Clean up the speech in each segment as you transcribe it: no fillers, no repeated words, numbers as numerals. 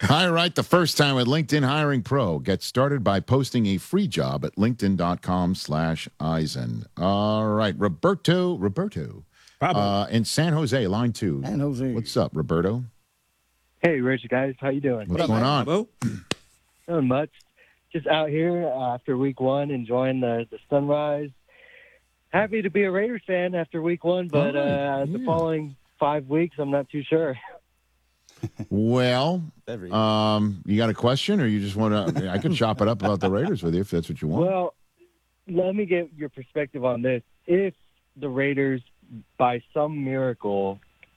Hire right the first time with LinkedIn Hiring Pro. Get started by posting a free job at linkedin.com/Eisen. All right, Roberto. In San Jose, line 2. San Jose. What's up, Roberto? Hey, Rich, guys. How you doing? What's going on? Bo? Not much. Just out here after week one, enjoying the sunrise. Happy to be a Raiders fan after week one, but the following 5 weeks, I'm not too sure. Well, you got a question, or you just want to? I could chop it up about the Raiders with you if that's what you want. Well, let me get your perspective on this. If the Raiders, by some miracle,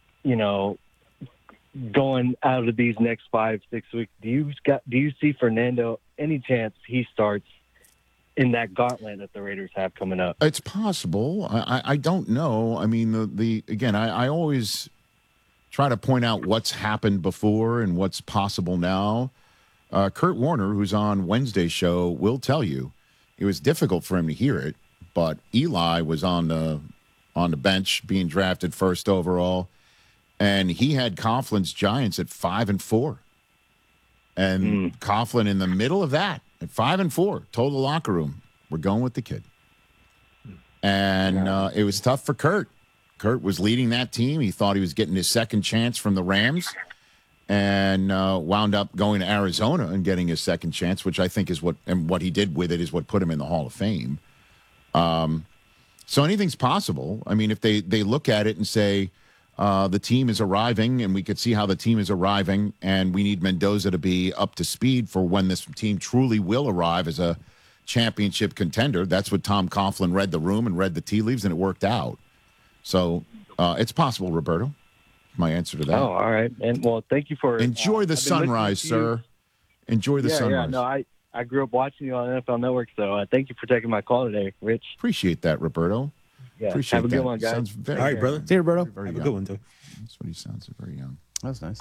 going out of these next 5-6 weeks, do you see Fernando any chance he starts in that gauntlet that the Raiders have coming up? It's possible. I don't know. I mean, again, I always try to point out what's happened before and what's possible now. Kurt Warner, who's on Wednesday's show, will tell you it was difficult for him to hear it, but Eli was on the bench being drafted first overall, and he had Coughlin's Giants at 5-4. And Coughlin in the middle of that at 5-4 told the locker room, we're going with the kid. And it was tough for Kurt. Kurt was leading that team. He thought he was getting his second chance from the Rams and wound up going to Arizona and getting his second chance, which I think is what he did with it is what put him in the Hall of Fame. So anything's possible. I mean, if they look at it and say the team is arriving and we could see how the team is arriving and we need Mendoza to be up to speed for when this team truly will arrive as a championship contender. That's what Tom Coughlin read the room and read the tea leaves, and it worked out. So it's possible, Roberto. My answer to that. Oh, all right. And well, thank you for enjoy the sunrise, sir. Enjoy the sunrise. Yeah, no, I grew up watching you on NFL Network, so thank you for taking my call today, Rich. Appreciate that, Roberto. Yeah, appreciate have a that. good one, guys. Sounds very, all right, brother. See you, Roberto. very Have a young. good one, too. That's what he sounds. Very young. That's nice.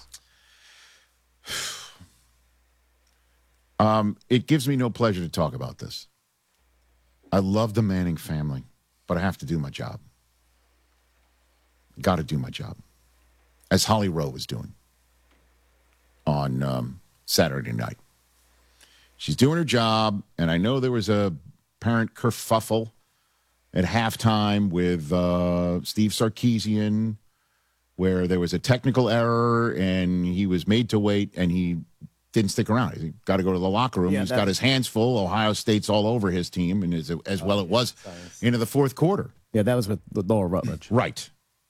It gives me no pleasure to talk about this. I love the Manning family, but I have to do my job. Got to do my job, as Holly Rowe was doing on Saturday night. She's doing her job, and I know there was a apparent kerfuffle at halftime with Steve Sarkisian, where there was a technical error, and he was made to wait, and he didn't stick around. He got to go to the locker room. Yeah, He's got his hands full. Ohio State's all over his team, and as well it was into the fourth quarter. Yeah, that was with Laura Rutledge. Right.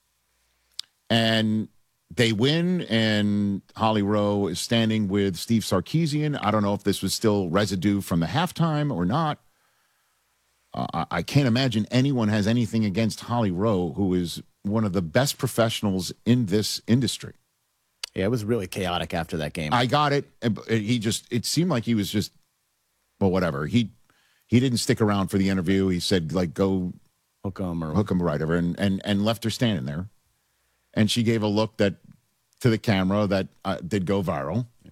And they win, and Holly Rowe is standing with Steve Sarkisian. I don't know if this was still residue from the halftime or not. I can't imagine anyone has anything against Holly Rowe, who is one of the best professionals in this industry. Yeah, it was really chaotic after that game. I got it. It seemed like he was just, well, whatever. He didn't stick around for the interview. He said, like, go hook 'em or whatever, and left her standing there. And she gave a look to the camera that did go viral. Yeah.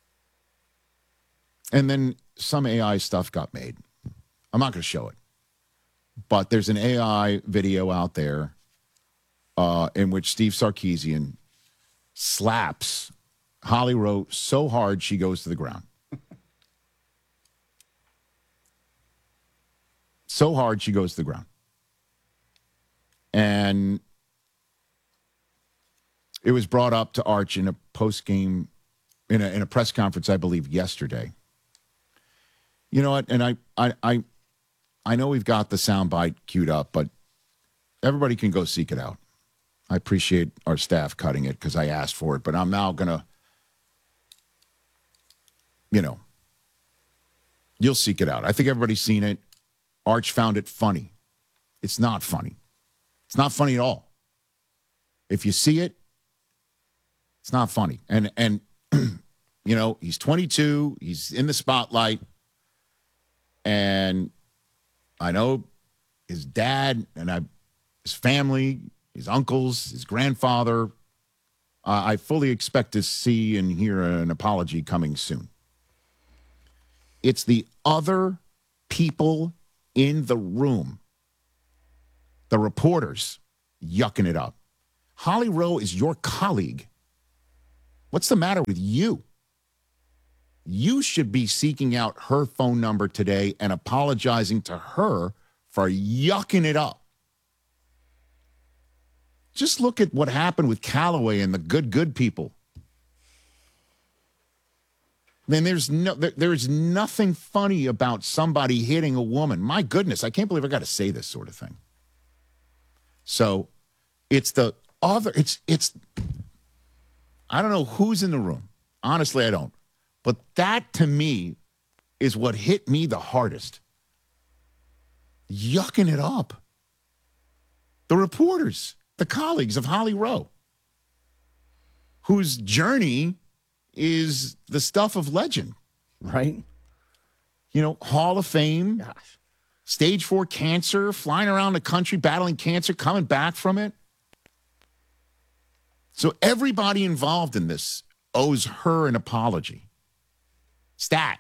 And then some AI stuff got made. I'm not going to show it. But there's an AI video out there in which Steve Sarkisian slaps Holly Rowe so hard she goes to the ground. So hard she goes to the ground. And it was brought up to Arch in a post-game, in a press conference, I believe, yesterday. You know what? And I know we've got the soundbite queued up, but everybody can go seek it out. I appreciate our staff cutting it because I asked for it, but I'm now going to, you'll seek it out. I think everybody's seen it. Arch found it funny. It's not funny. It's not funny at all. If you see it, it's not funny. And he's 22. He's in the spotlight. And I know his dad and his family, his uncles, his grandfather, I fully expect to see and hear an apology coming soon. It's the other people in the room, the reporters, yucking it up. Holly Rowe is your colleague. What's the matter with you? You should be seeking out her phone number today and apologizing to her for yucking it up. Just look at what happened with Callaway and the good people. Then there's nothing funny about somebody hitting a woman. My goodness, I can't believe I got to say this sort of thing. So it's the other, it's, I don't know who's in the room. Honestly, I don't. But that to me is what hit me the hardest. Yucking it up. The reporters, the colleagues of Holly Rowe, whose journey is the stuff of legend. Right? You know, Hall of Fame, Gosh. stage 4 cancer, flying around the country, battling cancer, coming back from it. So everybody involved in this owes her an apology. Stat.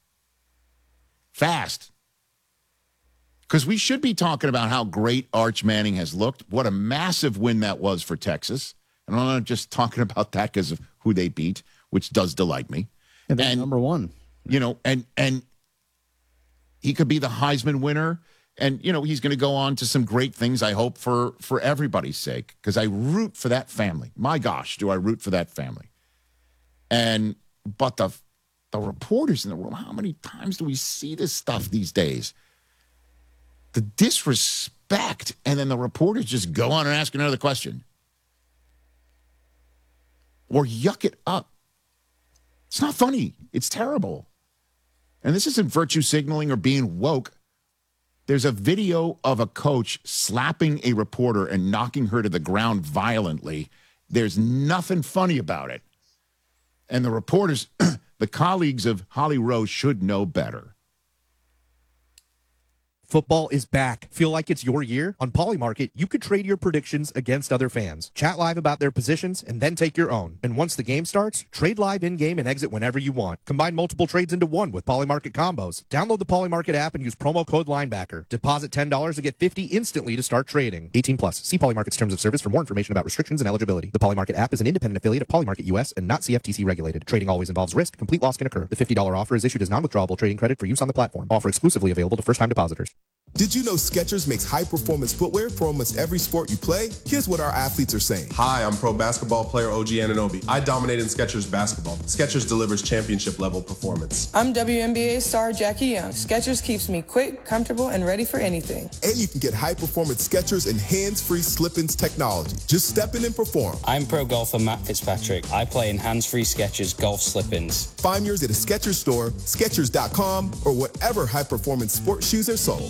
Fast. Because we should be talking about how great Arch Manning has looked. What a massive win that was for Texas. And I'm not just talking about that because of who they beat, which does delight me. And they're number one. You know, and he could be the Heisman winner. And, you know, he's going to go on to some great things, I hope, for everybody's sake. Because I root for that family. My gosh, do I root for that family. But the reporters in the room, how many times do we see this stuff these days? The disrespect, and then the reporters just go on and ask another question. Or yuck it up. It's not funny. It's terrible. And this isn't virtue signaling or being woke. There's a video of a coach slapping a reporter and knocking her to the ground violently. There's nothing funny about it. And the reporters, the colleagues of Holly Rowe, should know better. Football is back. Feel like it's your year? On Polymarket, you could trade your predictions against other fans. Chat live about their positions and then take your own. And once the game starts, trade live in-game and exit whenever you want. Combine multiple trades into one with Polymarket combos. Download the Polymarket app and use promo code linebacker. Deposit $10 to get $50 instantly to start trading. 18 plus. See Polymarket's terms of service for more information about restrictions and eligibility. The Polymarket app is an independent affiliate of Polymarket US and not CFTC regulated. Trading always involves risk. Complete loss can occur. The $50 offer is issued as non-withdrawable trading credit for use on the platform. Offer exclusively available to first-time depositors. Did you know Skechers makes high-performance footwear for almost every sport you play? Here's what our athletes are saying. Hi, I'm pro basketball player OG Anunoby. I dominate in Skechers basketball. Skechers delivers championship-level performance. I'm WNBA star Jackie Young. Skechers keeps me quick, comfortable, and ready for anything. And you can get high-performance Skechers and hands-free slip-ins technology. Just step in and perform. I'm pro golfer Matt Fitzpatrick. I play in hands-free Skechers golf slip-ins. Find yours at a Skechers store, Skechers.com, or whatever high-performance sports shoes are sold.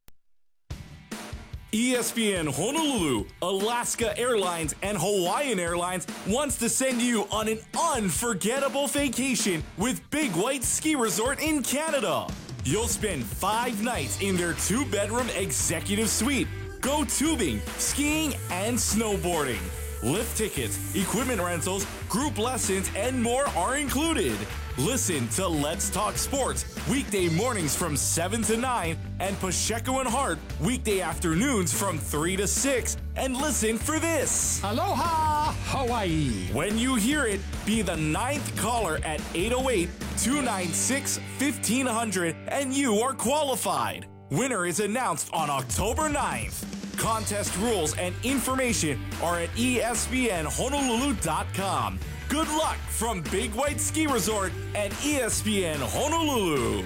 ESPN Honolulu, Alaska Airlines, and Hawaiian Airlines wants to send you on an unforgettable vacation with Big White Ski Resort in Canada. You'll spend 5 nights in their 2-bedroom executive suite. Go tubing, skiing, and snowboarding. Lift tickets, equipment rentals, group lessons, and more are included. Listen to Let's Talk Sports weekday mornings from 7 to 9 and Pacheco and Hart weekday afternoons from 3 to 6. And listen for this. Aloha, Hawaii. When you hear it, be the 9th caller at 808-296-1500 and you are qualified. Winner is announced on October 9th. Contest rules and information are at ESPNHonolulu.com. Good luck from Big White Ski Resort and ESPN Honolulu.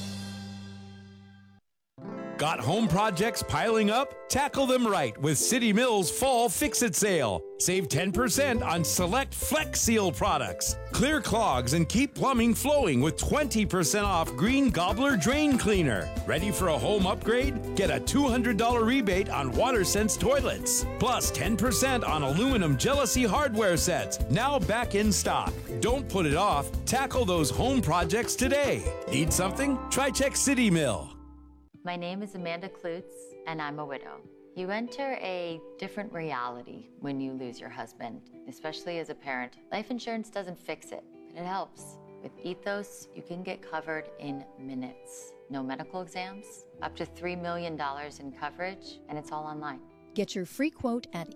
Got home projects piling up? Tackle them right with City Mills Fall Fix-It Sale. Save 10% on select Flex Seal products. Clear clogs and keep plumbing flowing with 20% off Green Gobbler Drain Cleaner. Ready for a home upgrade? Get a $200 rebate on WaterSense toilets. Plus 10% on aluminum Jealousy hardware sets. Now back in stock. Don't put it off. Tackle those home projects today. Need something? Try Check City Mill. My name is Amanda Klutz, and I'm a widow. You enter a different reality when you lose your husband, especially as a parent. Life insurance doesn't fix it, but it helps. With Ethos, you can get covered in minutes. No medical exams, up to $3 million in coverage, and it's all online. Get your free quote at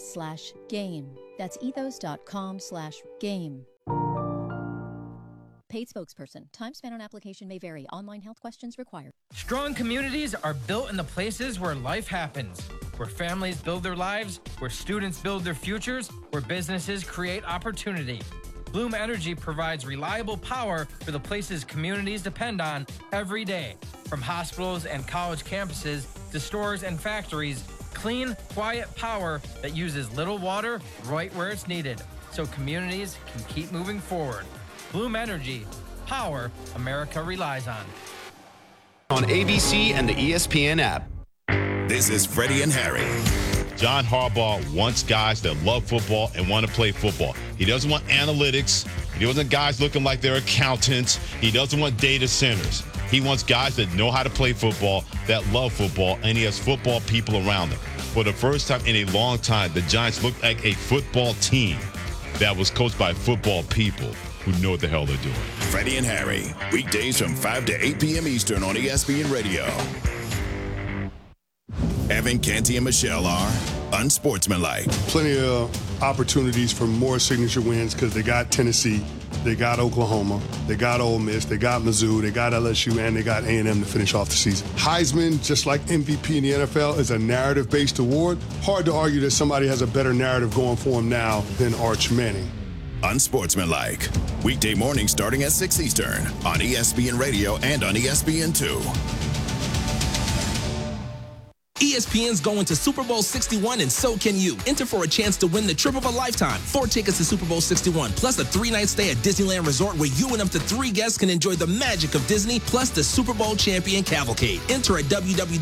ethos.com/game. That's ethos.com/game. Paid spokesperson. Time spent on application may vary. Online health questions required. Strong communities are built in the places where life happens, where families build their lives, where students build their futures, where businesses create opportunity. Bloom Energy provides reliable power for the places communities depend on every day. From hospitals and college campuses to stores and factories, clean, quiet power that uses little water right where it's needed, so communities can keep moving forward. Bloom Energy, power America relies on. On ABC and the ESPN app. This is Freddie and Harry. John Harbaugh wants guys that love football and want to play football. He doesn't want analytics. He doesn't want guys looking like they're accountants. He doesn't want data centers. He wants guys that know how to play football, that love football, and he has football people around them. For the first time in a long time, the Giants looked like a football team that was coached by football people who know what the hell they're doing. Freddie and Harry, weekdays from 5 to 8 p.m. Eastern on ESPN Radio. Evan, Canty, and Michelle are unsportsmanlike. Plenty of opportunities for more signature wins because they got Tennessee, they got Oklahoma, they got Ole Miss, they got Mizzou, they got LSU, and they got A&M to finish off the season. Heisman, just like MVP in the NFL, is a narrative-based award. Hard to argue that somebody has a better narrative going for him now than Arch Manning. Unsportsmanlike. Weekday mornings starting at 6 Eastern on ESPN Radio and on ESPN2. ESPN's going to Super Bowl 61 and so can you. Enter for a chance to win the trip of a lifetime. 4 tickets to Super Bowl 61 plus a 3-night stay at Disneyland Resort where you and up to 3 guests can enjoy the magic of Disney plus the Super Bowl champion cavalcade. Enter at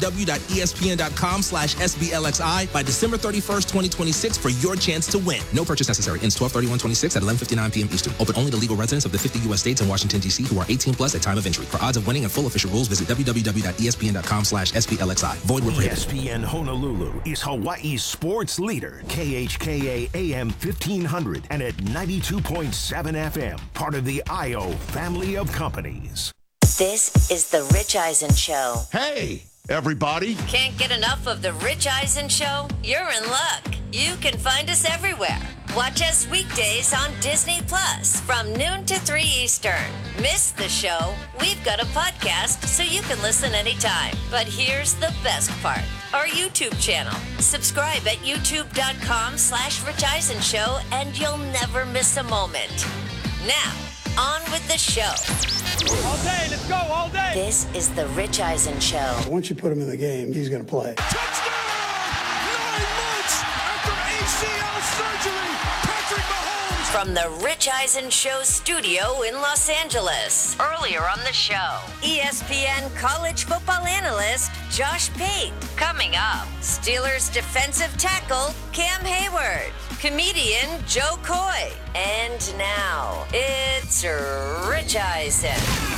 www.espn.com/SBLXI by December 31st, 2026 for your chance to win. No purchase necessary. Ends 12/31/26 at 11:59 p.m. Eastern. Open only to legal residents of the 50 U.S. states and Washington, D.C. who are 18 plus at time of entry. For odds of winning and full official rules, visit www.espn.com/SBLXI. Void where prohibited. ESPN Honolulu is Hawaii's sports leader. KHKA AM 1500 and at 92.7 FM. Part of the IO family of companies. This is the Rich Eisen Show. Hey, everybody. Can't get enough of the Rich Eisen Show? You're in luck. You can find us everywhere. Watch us weekdays on Disney Plus from noon to 3 Eastern. Miss the show? We've got a podcast so you can listen anytime. But here's the best part. Our YouTube channel. Subscribe at youtube.com/Rich Eisen Show and you'll never miss a moment. Now, on with the show. All day, let's go, all day. This is the Rich Eisen Show. Once you put him in the game, he's going to play. Touchdown! 9 months after ACL surgery, Patrick Mahomes. From the Rich Eisen Show studio in Los Angeles. Earlier on the show, ESPN college football analyst Josh Pate. Coming up, Steelers defensive tackle Cam Hayward. Comedian Joe Coy. And now, it's Rich Eisen.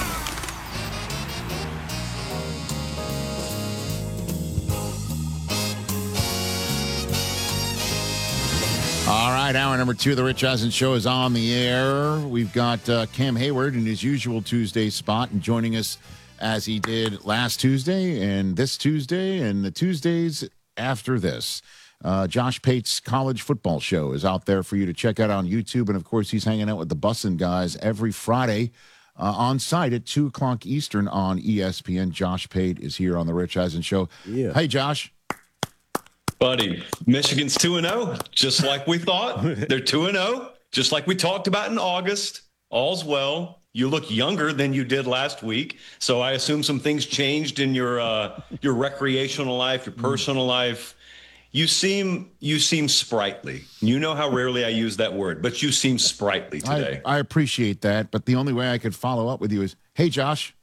All right, hour number 2 of the Rich Eisen Show is on the air. We've got Cam Hayward in his usual Tuesday spot and joining us as he did last Tuesday and this Tuesday and the Tuesdays after this. Josh Pate's college football show is out there for you to check out on YouTube. And, of course, he's hanging out with the Bussin' guys every Friday on site at 2 o'clock Eastern on ESPN. Josh Pate is here on the Rich Eisen Show. Yeah. Hey, Josh. Buddy, Michigan's 2-0, just like we thought. They're 2-0, just like we talked about in August. All's well. You look younger than you did last week, so I assume some things changed in your recreational life, your personal life. You seem sprightly. You know how rarely I use that word, but you seem sprightly today. I appreciate that, but the only way I could follow up with you is, hey, Josh.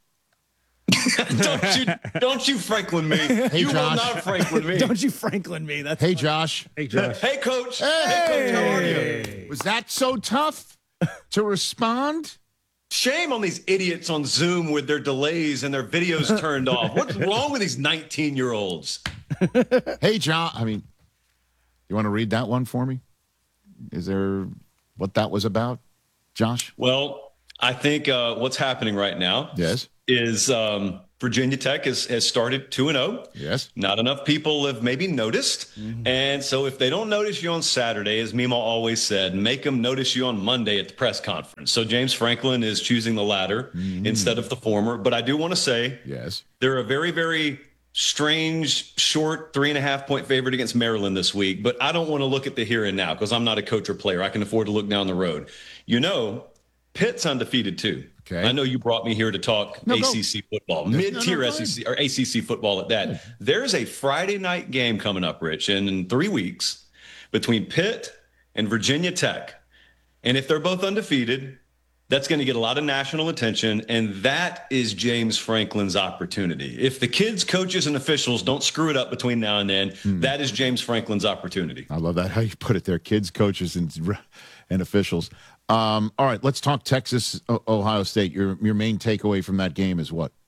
Don't you Franklin me. Hey, you Josh. will not Franklin me. Don't you Franklin me. That's hey, funny. Josh. Hey, Josh. Hey, Coach. Hey, Coach, how are you? Was that so tough to respond? Shame on these idiots on Zoom with their delays and their videos turned off. What's wrong with these 19-year-olds? Hey, John. I mean, you want to read that one for me? Is there what that was about, Josh? Well, I think what's happening right now yes. is Virginia Tech has started 2-0. Yes. Not enough people have maybe noticed. And so if they don't notice you on Saturday, as Mima always said, make them notice you on Monday at the press conference. So James Franklin is choosing the latter instead of the former. But I do want to say, yes, they're a very, very strange, short 3.5-point favorite against Maryland this week. But I don't want to look at the here and now because I'm not a coach or player. I can afford to look down the road. You know, Pitt's undefeated too. Okay. I know you brought me here to talk ACC football, mid-tier SEC or ACC football at that. There's a Friday night game coming up, Rich, in 3 weeks between Pitt and Virginia Tech. And if they're both undefeated, that's going to get a lot of national attention, and that is James Franklin's opportunity. If the kids, coaches, and officials don't screw it up between now and then, that is James Franklin's opportunity. I love that, how you put it there, kids, coaches, and officials. All right, let's talk Texas, Ohio State. Your main takeaway from that game is what?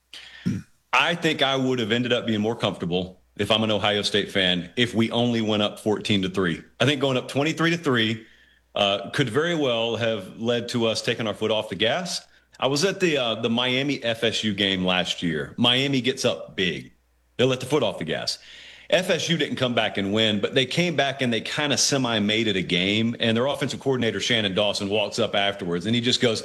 I think I would have ended up being more comfortable if I'm an Ohio State fan if we only went up 14-3. I think going up 23-3 could very well have led to us taking our foot off the gas. I was at the Miami FSU game last year. Miami gets up big. They let the foot off the gas. FSU didn't come back and win, but they came back and they kind of semi-made it a game. And their offensive coordinator, Shannon Dawson, walks up afterwards and he just goes,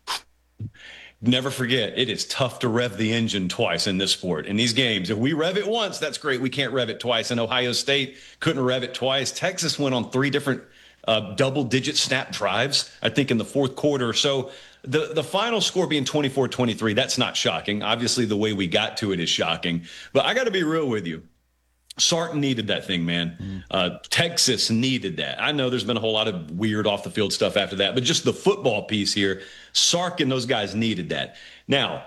never forget, it is tough to rev the engine twice in this sport. In these games, if we rev it once, that's great. We can't rev it twice. And Ohio State couldn't rev it twice. Texas went on 3 different double-digit snap drives, I think, in the fourth quarter. So the final score being 24-23, that's not shocking. Obviously, the way we got to it is shocking. But I got to be real with you. Sark needed that thing, man. Texas needed that. I know there's been a whole lot of weird off-the-field stuff after that, but just the football piece here, Sark and those guys needed that. Now,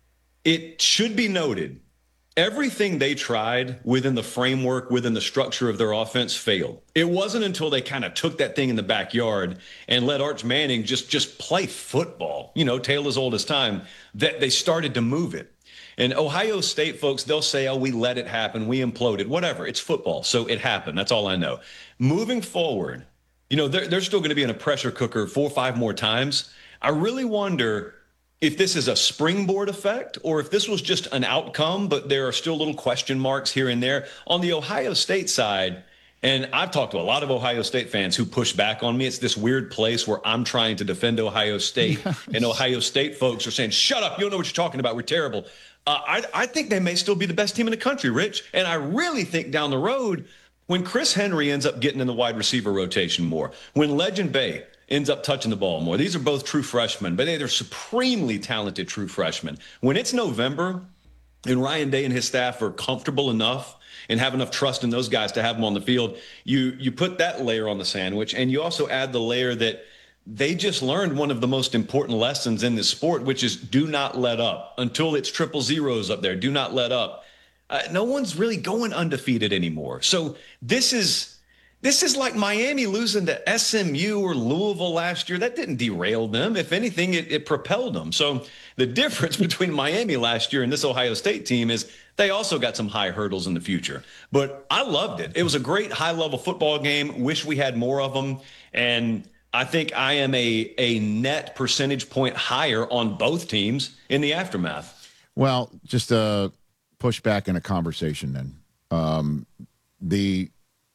it should be noted, everything they tried within the framework, within the structure of their offense failed. It wasn't until they kind of took that thing in the backyard and let Arch Manning just play football, tale as old as time, that they started to move it. And Ohio State folks, they'll say, oh, we let it happen. We imploded, whatever. It's football. So it happened. That's all I know. Moving forward, they're still going to be in a pressure cooker 4 or 5 more times. I really wonder if this is a springboard effect or if this was just an outcome, but there are still little question marks here and there. On the Ohio State side, and I've talked to a lot of Ohio State fans who push back on me. It's this weird place where I'm trying to defend Ohio State, and Ohio State folks are saying, shut up, you don't know what you're talking about, we're terrible. I think they may still be the best team in the country, Rich. And I really think down the road, when Chris Henry ends up getting in the wide receiver rotation more, when Legend Bay ends up touching the ball more, these are both true freshmen, but they're supremely talented true freshmen. When it's November and Ryan Day and his staff are comfortable enough and have enough trust in those guys to have them on the field, you put that layer on the sandwich, and you also add the layer that they just learned one of the most important lessons in this sport, which is do not let up until it's 000 up there. Do not let up. No one's really going undefeated anymore. So this is like Miami losing to SMU or Louisville last year. That didn't derail them. If anything, it propelled them. So the difference between Miami last year and this Ohio State team is they also got some high hurdles in the future. But I loved it. It was a great high-level football game. Wish we had more of them. And I think I am a net percentage point higher on both teams in the aftermath. Well, just a pushback in a conversation then. The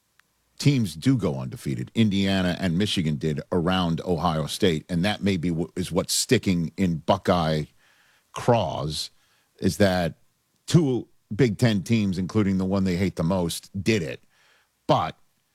teams do go undefeated. Indiana and Michigan did around Ohio State, and that maybe is what's sticking in Buckeye craws, is that 2 Big Ten teams, including the one they hate the most, did it. But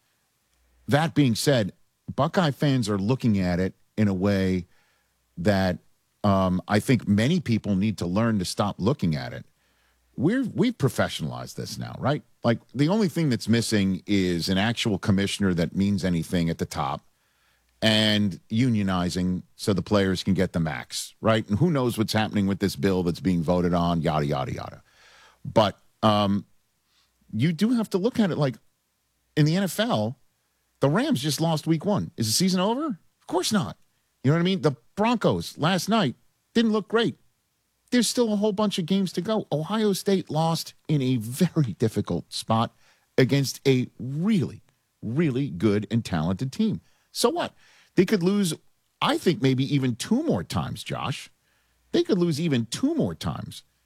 that being said, Buckeye fans are looking at it in a way that I think many people need to learn to stop looking at it. We've professionalized this now, right? Like, the only thing that's missing is an actual commissioner that means anything at the top and unionizing so the players can get the max, right? And who knows what's happening with this bill that's being voted on, yada, yada, yada. But you do have to look at it like, in the NFL, the Rams just lost week 1. Is the season over? Of course not. You know what I mean? The Broncos last night didn't look great. There's still a whole bunch of games to go. Ohio State lost in a very difficult spot against a really, really good and talented team. So what? They could lose, I think, maybe even 2 more times, Josh. They could lose even 2 more times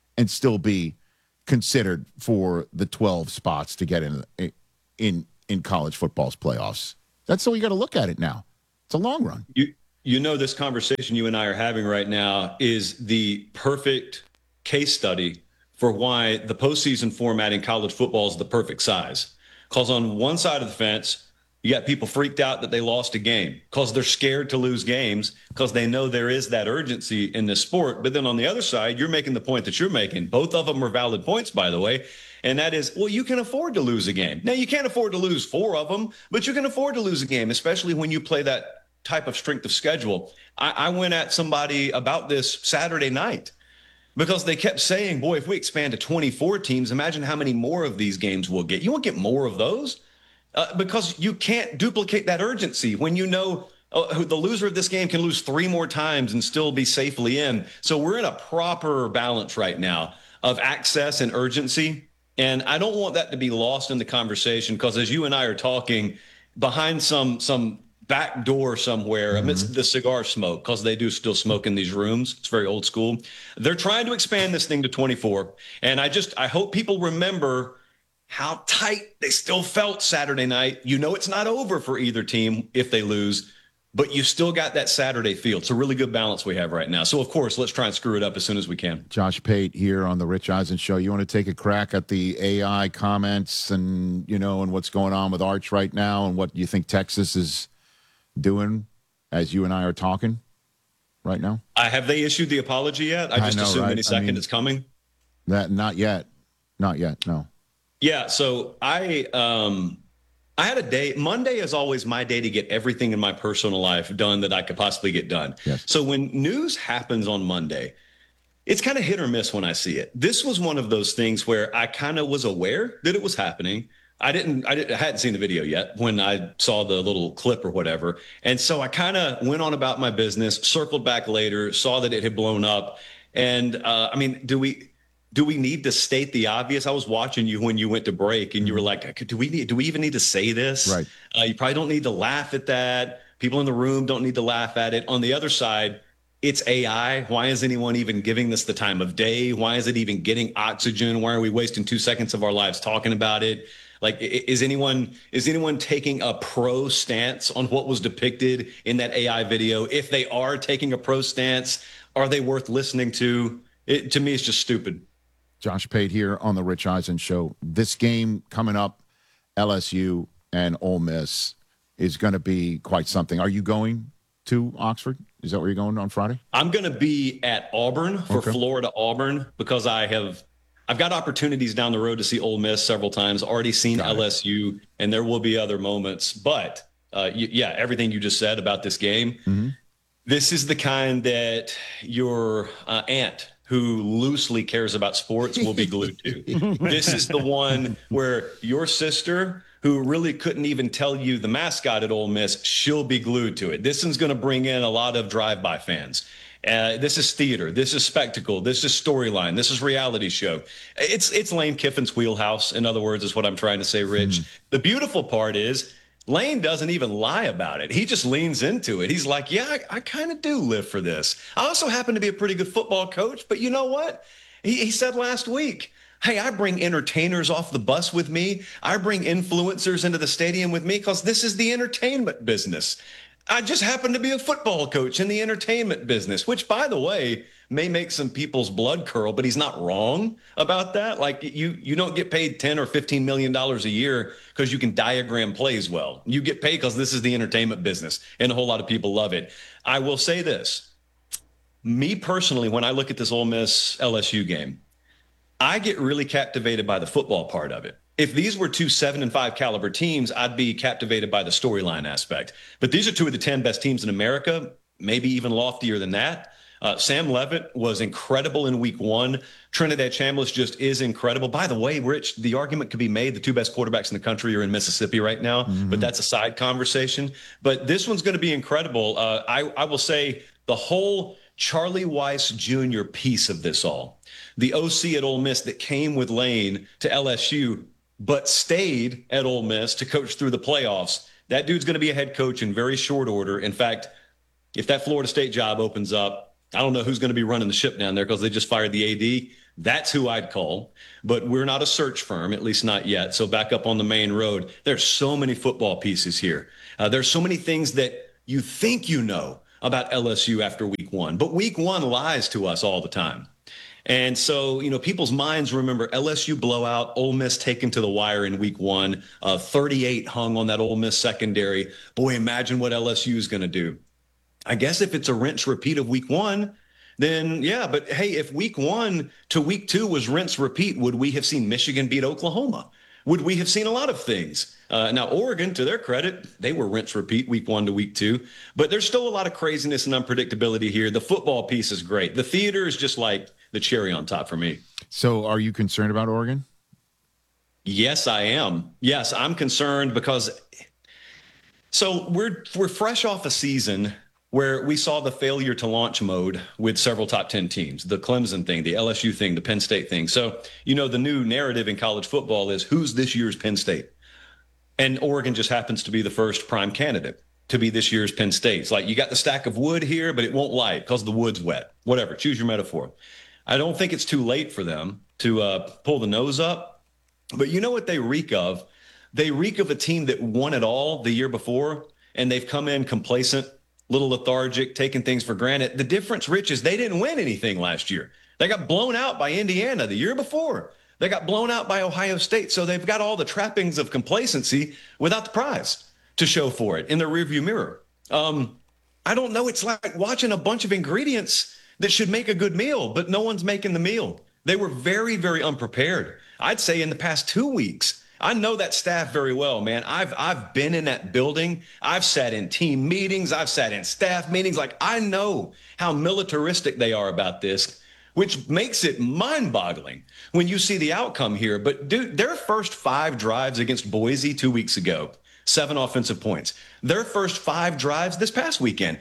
and still be considered for the 12 spots to get in college football's playoffs. That's the way you got to look at it now. It's a long run. You know, this conversation you and I are having right now is the perfect case study for why the postseason format in college football is the perfect size. Because on one side of the fence, you got people freaked out that they lost a game because they're scared to lose games because they know there is that urgency in this sport. But then on the other side, you're making the point that you're making. Both of them are valid points, by the way. And that is, well, you can afford to lose a game. Now, you can't afford to lose 4 of them, but you can afford to lose a game, especially when you play that type of strength of schedule. I went at somebody about this Saturday night because they kept saying, boy, if we expand to 24 teams, imagine how many more of these games we'll get. You won't get more of those because you can't duplicate that urgency when you know the loser of this game can lose 3 more times and still be safely in. So we're in a proper balance right now of access and urgency. And I don't want that to be lost in the conversation because as you and I are talking behind some back door somewhere amidst the cigar smoke, because they do still smoke in these rooms. It's very old school. They're trying to expand this thing to 24. And I hope people remember how tight they still felt Saturday night. You know, it's not over for either team if they lose, but you still got that Saturday feel. It's a really good balance we have right now. So, of course, let's try and screw it up as soon as we can. Josh Pate here on the Rich Eisen Show. You want to take a crack at the AI comments and, and what's going on with Arch right now and what you think Texas is doing as you and I are talking right now? Have they issued the apology yet? I just assume any second it's coming. Not yet. No. Yeah. So I had a day. Monday is always my day to get everything in my personal life done that I could possibly get done. Yes. So when news happens on Monday, it's kind of hit or miss when I see it. This was one of those things where I kind of was aware that it was happening. I hadn't seen the video yet when I saw the little clip or whatever. And so I kind of went on about my business, circled back later, saw that it had blown up. And do we need to state the obvious? I was watching you when you went to break and you were like, do we even need to say this? Right. You probably don't need to laugh at that. People in the room don't need to laugh at it. On the other side, it's AI. Why is anyone even giving this the time of day? Why is it even getting oxygen? Why are we wasting 2 seconds of our lives talking about it? Like, is anyone taking a pro stance on what was depicted in that AI video? If they are taking a pro stance, are they worth listening to? To me, it's just stupid. Josh Pate here on the Rich Eisen Show. This game coming up, LSU and Ole Miss, is going to be quite something. Are you going to Oxford? Is that where you're going on Friday? I'm going to be at Auburn for Florida Auburn because I've got opportunities down the road to see Ole Miss several times, already seen LSU, and there will be other moments. But, everything you just said about this game, this is the kind that your aunt, who loosely cares about sports, will be glued to. This is the one where your sister, who really couldn't even tell you the mascot at Ole Miss, she'll be glued to it. This one's going to bring in a lot of drive-by fans. This is theater. This is spectacle. This is storyline. This is reality show. It's Lane Kiffin's wheelhouse, in other words, is what I'm trying to say, Rich. The beautiful part is Lane doesn't even lie about it. He just leans into it. He's like, yeah, I kind of do live for this. I also happen to be a pretty good football coach, but you know what? He said last week, hey, I bring entertainers off the bus with me. I bring influencers into the stadium with me because this is the entertainment business. I just happen to be a football coach in the entertainment business, which, by the way, may make some people's blood curl, but he's not wrong about that. Like, you don't get paid $10 or $15 million a year because you can diagram plays well. You get paid because this is the entertainment business, and a whole lot of people love it. I will say this. Me personally, when I look at this Ole Miss LSU game, I get really captivated by the football part of it. If these were 2 7-5 caliber teams, I'd be captivated by the storyline aspect. But these are 2 of the 10 best teams in America, maybe even loftier than that. Sam Leavitt was incredible in week 1. Trinidad Chambliss just is incredible. By the way, Rich, the argument could be made the 2 best quarterbacks in the country are in Mississippi right now, but that's a side conversation. But this one's going to be incredible. I will say the whole Charlie Weiss Jr. piece of this all, the OC at Ole Miss that came with Lane to LSU, but stayed at Ole Miss to coach through the playoffs. That dude's going to be a head coach in very short order. In fact, if that Florida State job opens up, I don't know who's going to be running the ship down there because they just fired the AD. That's who I'd call. But we're not a search firm, at least not yet. So back up on the main road, there's so many football pieces here. There's so many things that you think you know about LSU after week one. But week one lies to us all the time. And so, people's minds remember LSU blowout, Ole Miss taken to the wire in week one, 38 hung on that Ole Miss secondary. Boy, imagine what LSU is going to do. I guess if it's a rinse repeat of week one, then yeah. But hey, if week one to week two was rinse repeat, would we have seen Michigan beat Oklahoma? Would we have seen a lot of things? Now, Oregon, to their credit, they were rinse repeat week one to week two. But there's still a lot of craziness and unpredictability here. The football piece is great. The theater is just like the cherry on top for me. So are you concerned about Oregon? Yes, I am. Yes, I'm concerned because we're fresh off a season where we saw the failure to launch mode with several top 10 teams, the Clemson thing, the LSU thing, the Penn State thing. So, the new narrative in college football is who's this year's Penn State? And Oregon just happens to be the first prime candidate to be this year's Penn State. It's like you got the stack of wood here, but it won't light because the wood's wet. Whatever, choose your metaphor. I don't think it's too late for them to pull the nose up. But you know what they reek of? They reek of a team that won it all the year before, and they've come in complacent, little lethargic, taking things for granted. The difference, Rich, is they didn't win anything last year. They got blown out by Indiana the year before. They got blown out by Ohio State. So they've got all the trappings of complacency without the prize to show for it in the rearview mirror. I don't know. It's like watching a bunch of ingredients that should make a good meal, but no one's making the meal. They were very, very unprepared. I'd say in the past 2 weeks, I know that staff very well, man. I've been in that building. I've sat in team meetings. I've sat in staff meetings. Like, I know how militaristic they are about this, which makes it mind-boggling when you see the outcome here. But, dude, their first 5 drives against Boise 2 weeks ago, 7 offensive points. Their first 5 drives this past weekend,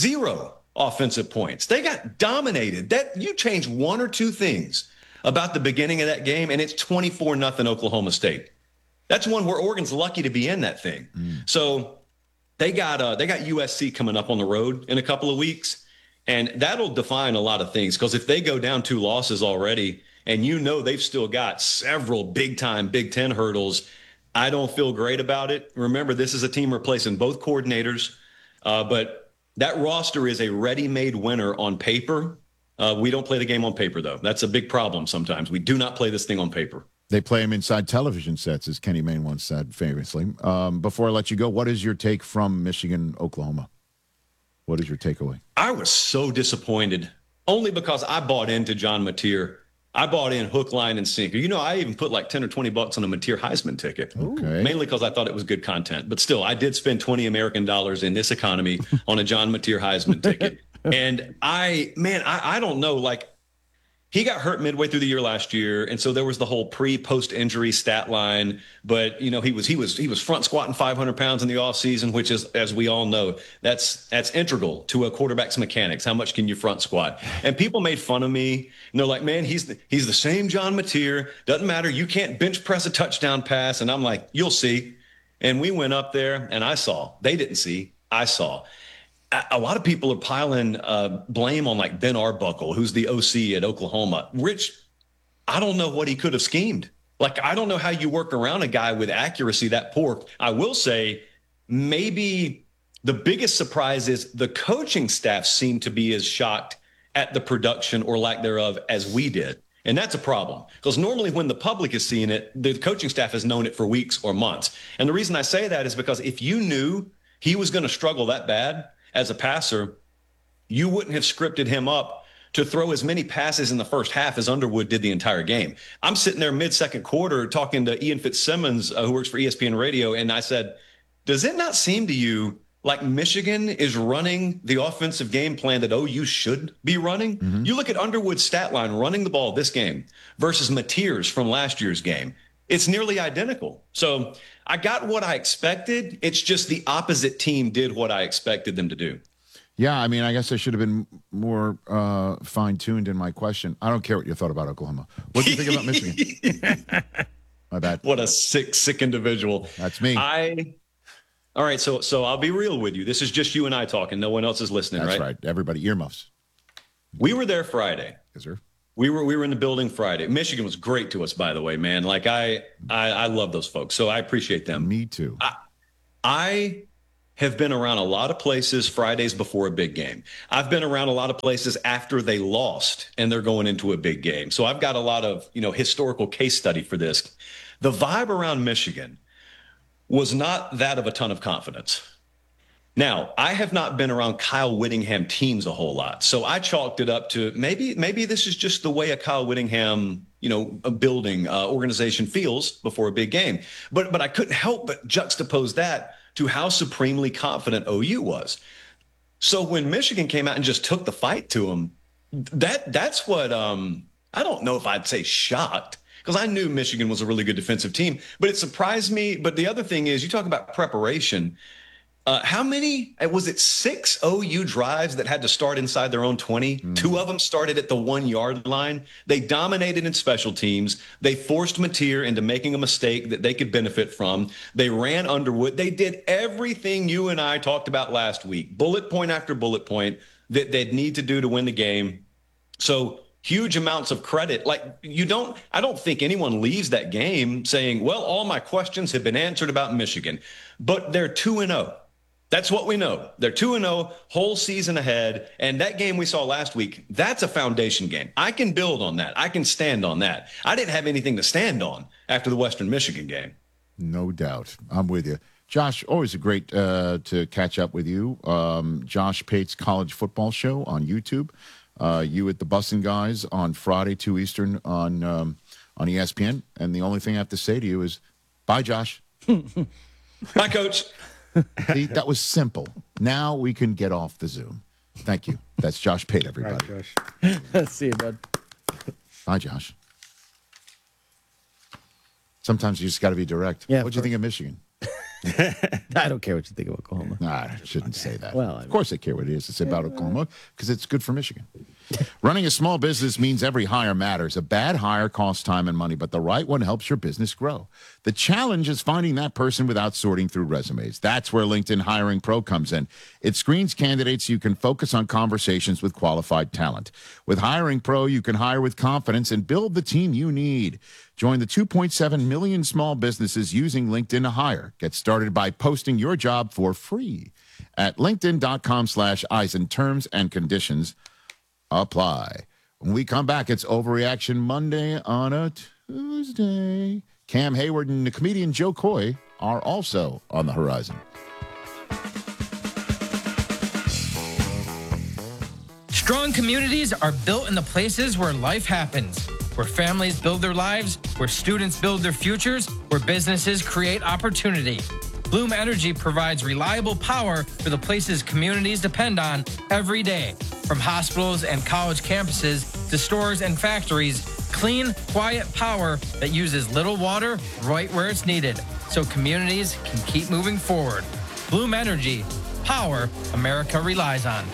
0 offensive points. They got dominated. That you change 1 or 2 things about the beginning of that game, and it's 24-0 Oklahoma State. That's one where Oregon's lucky to be in that thing. So they got USC coming up on the road in a couple of weeks, and that'll define a lot of things. Because if they go down 2 losses already, and they've still got several big-time Big Ten hurdles, I don't feel great about it. Remember, this is a team replacing both coordinators, but that roster is a ready-made winner on paper. We don't play the game on paper, though. That's a big problem sometimes. We do not play this thing on paper. They play them inside television sets, as Kenny Mayne once said famously. Before I let you go, what is your take from Michigan, Oklahoma? What is your takeaway? I was so disappointed, only because I bought into John Mateer. I bought in hook, line, and sinker. I even put like $10 or $20 on a Mateer Heisman ticket, mainly because I thought it was good content. But still, I did spend $20 American in this economy on a John Mateer Heisman ticket. And I don't know, like, he got hurt midway through the year last year, and so there was the whole pre-post injury stat line. But he was front squatting 500 pounds in the offseason, which is, as we all know, that's integral to a quarterback's mechanics. How much can you front squat? And people made fun of me, and they're like, "Man, he's the same John Mateer. Doesn't matter. You can't bench press a touchdown pass." And I'm like, "You'll see." And we went up there, and I saw. They didn't see. I saw. A lot of people are piling blame on like Ben Arbuckle, who's the OC at Oklahoma. Rich, I don't know what he could have schemed. Like, I don't know how you work around a guy with accuracy that poor. I will say maybe the biggest surprise is the coaching staff seemed to be as shocked at the production or lack thereof as we did. And that's a problem, because normally when the public is seeing it, the coaching staff has known it for weeks or months. And the reason I say that is because if you knew he was going to struggle that bad as a passer, you wouldn't have scripted him up to throw as many passes in the first half as Underwood did the entire game. I'm sitting there mid-second quarter talking to Ian Fitzsimmons, who works for ESPN Radio, and I said, does it not seem to you like Michigan is running the offensive game plan that OU should be running? Mm-hmm. You look at Underwood's stat line running the ball this game versus Mateer's from last year's game. It's nearly identical. So I got what I expected. It's just the opposite team did what I expected them to do. Yeah, I mean, I guess I should have been more fine-tuned in my question. I don't care what you thought about Oklahoma. What do you think about Michigan? My bad. What a sick individual. That's me. All right, so I'll be real with you. This is just you and I talking. No one else is listening, That's right? That's right. Everybody, earmuffs. We were there Friday. Yes, sir. We were in the building Friday. Michigan was great to us, by the way, man. Like I love those folks, so I appreciate them. Me too. I have been around a lot of places Fridays before a big game. I've been around a lot of places after they lost and they're going into a big game. So I've got a lot of, historical case study for this. The vibe around Michigan was not that of a ton of confidence. Now, I have not been around Kyle Whittingham teams a whole lot, so I chalked it up to maybe this is just the way a Kyle Whittingham, a building organization feels before a big game. But I couldn't help but juxtapose that to how supremely confident OU was. So when Michigan came out and just took the fight to them, that's what I don't know if I'd say shocked, because I knew Michigan was a really good defensive team, but it surprised me. But the other thing is, you talk about preparation. How many, was it 6 OU drives that had to start inside their own 20? 2 of them started at the 1-yard line. They dominated in special teams. They forced Mateer into making a mistake that they could benefit from. They ran Underwood. They did everything you and I talked about last week, bullet point after bullet point, that they'd need to do to win the game. So huge amounts of credit. Like, I don't think anyone leaves that game saying, well, all my questions have been answered about Michigan, but they're 2-0. That's what we know. They're 2-0, whole season ahead. And that game we saw last week, that's a foundation game. I can build on that. I can stand on that. I didn't have anything to stand on after the Western Michigan game. No doubt. I'm with you. Josh, always a great to catch up with you. Josh Pate's College Football Show on YouTube. You at the Bussin' Guys on Friday, 2 Eastern on ESPN. And the only thing I have to say to you is, bye, Josh. Bye, Coach. See, that was simple. Now we can get off the Zoom. Thank you. That's Josh Pate, everybody. All right, Josh. See you, bud. Bye, Josh. Sometimes you just got to be direct. Yeah, What'd you think of Michigan? I don't care what you think of Oklahoma. Nah, I shouldn't say that. Well, of course I care what it is to say about Oklahoma, because it's good for Michigan. Running a small business means every hire matters. A bad hire costs time and money, but the right one helps your business grow. The challenge is finding that person without sorting through resumes. That's where LinkedIn Hiring Pro comes in. It screens candidates so you can focus on conversations with qualified talent. With Hiring Pro, you can hire with confidence and build the team you need. Join the 2.7 million small businesses using LinkedIn to hire. Get started by posting your job for free at linkedin.com/Eisen. Terms and conditions apply. When we come back, it's Overreaction Monday on a Tuesday. Cam Hayward and the comedian Joe Coy are also on the horizon. Strong communities are built in the places where life happens, where families build their lives, where students build their futures, where businesses create opportunity. Bloom Energy provides reliable power for the places communities depend on every day. From hospitals and college campuses to stores and factories, clean, quiet power that uses little water right where it's needed, so communities can keep moving forward. Bloom Energy, power America relies on.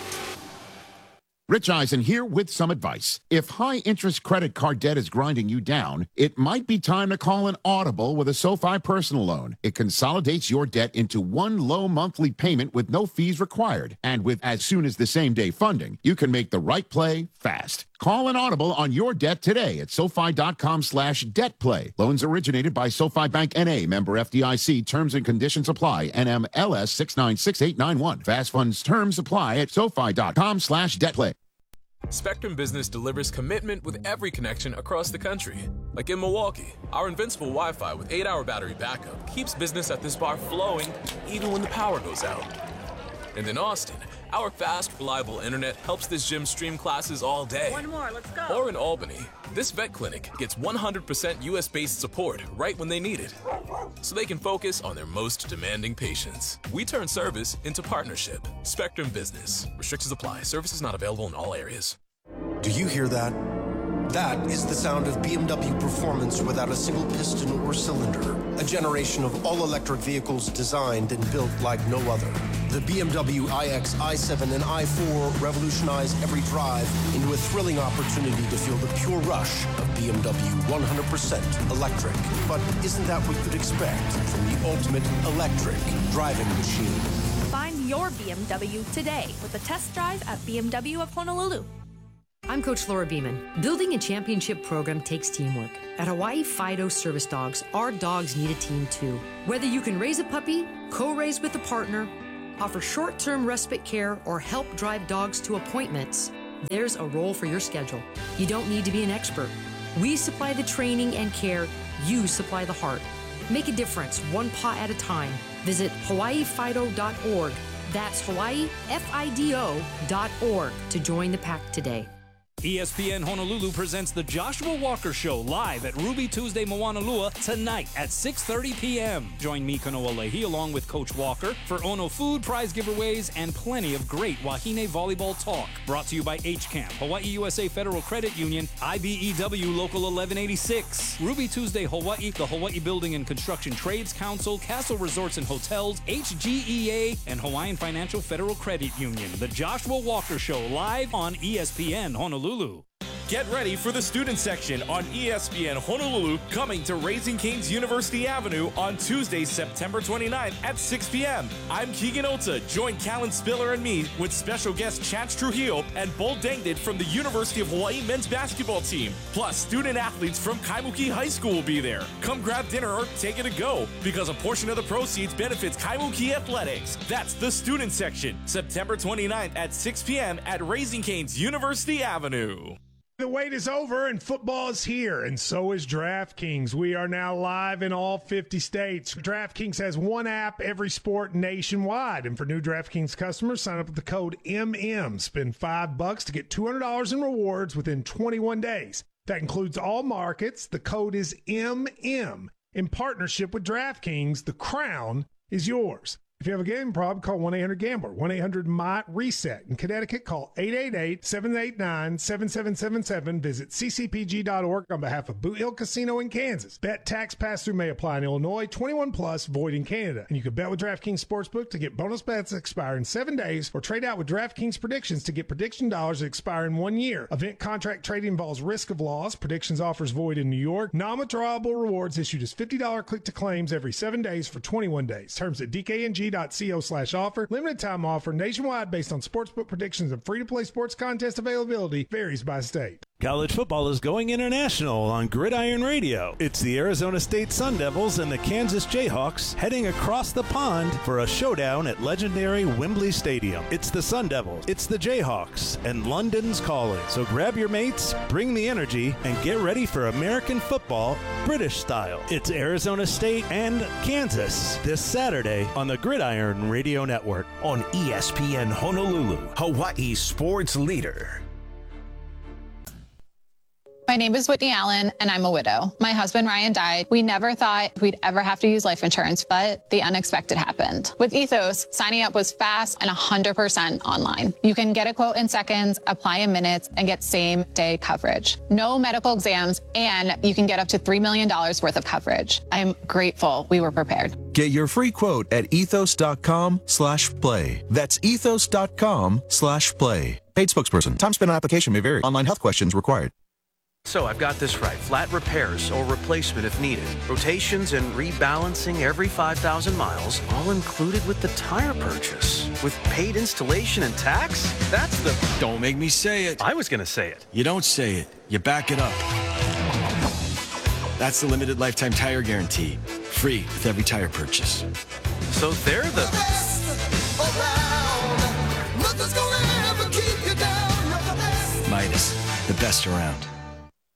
Rich Eisen here with some advice. If high-interest credit card debt is grinding you down, it might be time to call an Audible with a SoFi personal loan. It consolidates your debt into one low monthly payment with no fees required. And with as soon as the same-day funding, you can make the right play fast. Call an Audible on your debt today at SoFi.com/DebtPlay. Loans originated by SoFi Bank N.A., member FDIC. Terms and conditions apply. NMLS 696891. Fast funds terms apply at SoFi.com/DebtPlay. Spectrum Business delivers commitment with every connection across the country. Like in Milwaukee, our invincible Wi-Fi with 8-hour battery backup keeps business at this bar flowing even when the power goes out. And in Austin, our fast, reliable internet helps this gym stream classes all day. One more, let's go. Or in Albany, this vet clinic gets 100% US-based support right when they need it, so they can focus on their most demanding patients. We turn service into partnership. Spectrum Business. Restrictions apply. Services not available in all areas. Do you hear that? That is the sound of BMW performance without a single piston or cylinder. A generation of all-electric vehicles designed and built like no other. The BMW iX, i7, and i4 revolutionize every drive into a thrilling opportunity to feel the pure rush of BMW 100% electric. But isn't that what you'd expect from the ultimate electric driving machine? Find your BMW today with a test drive at BMW of Honolulu. I'm Coach Laura Beeman. Building a championship program takes teamwork. At Hawaii Fido Service Dogs, our dogs need a team too. Whether you can raise a puppy, co-raise with a partner, offer short-term respite care, or help drive dogs to appointments, there's a role for your schedule. You don't need to be an expert. We supply the training and care. You supply the heart. Make a difference, one paw at a time. Visit hawaiifido.org. That's hawaiifido.org to join the pack today. ESPN Honolulu presents the Joshua Walker Show live at Ruby Tuesday Moanalua tonight at 6:30 p.m. Join me, Kanoa Leahy, along with Coach Walker for Ono food, prize giveaways, and plenty of great Wahine volleyball talk. Brought to you by HCAMP, Hawaii USA Federal Credit Union, IBEW Local 1186, Ruby Tuesday Hawaii, the Hawaii Building and Construction Trades Council, Castle Resorts and Hotels, HGEA, and Hawaiian Financial Federal Credit Union. The Joshua Walker Show live on ESPN Honolulu. Get ready for the student section on ESPN Honolulu, coming to Raising Cane's University Avenue on Tuesday, September 29th at 6 p.m. I'm Keegan Ota. Join Callan Spiller and me with special guest Chance Trujillo and Bull Dangdid from the University of Hawaii men's basketball team. Plus, student athletes from Kaimuki High School will be there. Come grab dinner or take it to go, because a portion of the proceeds benefits Kaimuki Athletics. That's the student section, September 29th at 6 p.m. at Raising Cane's University Avenue. The wait is over and football is here, and so is DraftKings. We are now live in all 50 states. DraftKings has one app, every sport nationwide. And for new DraftKings customers, sign up with the code MM. Spend $5 to get $200 in rewards within 21 days. That includes all markets. The code is MM. In partnership with DraftKings, the crown is yours. If you have a gambling problem, call 1-800-GAMBLER, 1-800-MY-RESET. In Connecticut, call 888-789-7777. Visit ccpg.org on behalf of Boot Hill Casino in Kansas. Bet tax pass-through may apply in Illinois, 21 plus, void in Canada. And you can bet with DraftKings Sportsbook to get bonus bets that expire in 7 days, or trade out with DraftKings Predictions to get prediction dollars that expire in 1 year. Event contract trading involves risk of loss. Predictions offers void in New York. Non-withdrawable rewards issued as $50 click-to-claims every 7 days for 21 days. Terms at DKNG.co/offer. Limited time offer nationwide based on sportsbook predictions and free-to-play sports contest availability varies by state. College football is going international on Gridiron Radio. It's the Arizona State Sun Devils and the Kansas Jayhawks heading across the pond for a showdown at legendary Wembley Stadium. It's the Sun Devils, it's the Jayhawks, and London's calling. So grab your mates, bring the energy, and get ready for American football, British style. It's Arizona State and Kansas this Saturday on the Gridiron Radio Network. On ESPN Honolulu, Hawaii sports leader. My name is Whitney Allen, and I'm a widow. My husband, Ryan, died. We never thought we'd ever have to use life insurance, but the unexpected happened. With Ethos, signing up was fast and 100% online. You can get a quote in seconds, apply in minutes, and get same-day coverage. No medical exams, and you can get up to $3 million worth of coverage. I'm grateful we were prepared. Get your free quote at ethos.com/play. That's ethos.com/play. Paid spokesperson. Time spent on application may vary. Online health questions required. So I've got this right. Flat repairs or replacement if needed. Rotations and rebalancing every 5,000 miles, all included with the tire purchase. With paid installation and tax? That's the... Don't make me say it. I was going to say it. You don't say it. You back it up. That's the limited lifetime tire guarantee. Free with every tire purchase. So they're the... Midas, the best around.